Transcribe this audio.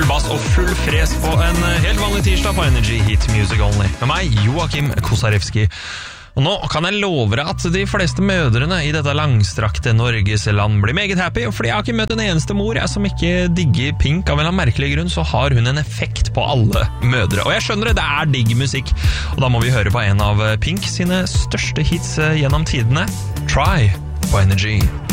full bass og full fres på en helt vanlig tirsdag på Energy Hit Music Only. Med meg, Joakim Kosarewski. Og nå kan jeg love deg at de fleste mødrene i dette langstrakte Norges land blir meget happy, for jeg har ikke møtt en eneste mor som ikke digger Pink. Av en eller annen merkelig grunn så har hun en effekt på alle mødre. Og jeg skjønner det er digg musikk. Og da må vi høre på en av Pink sine største hits gjennom tidene, Try, på Energy.